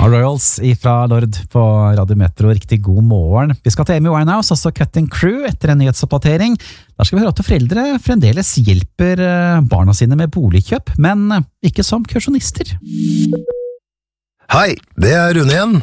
Royals ifra Lord på Radio Metro, riktig god morgen. Vi skal til Amy Winehouse, også Cutting Crew, etter en nyhetsoppdatering. Der skal vi høre at foreldre fremdeles hjelper barna sine med boligkjøp, men ikke som kursjonister. Hei, det er Rune igjen.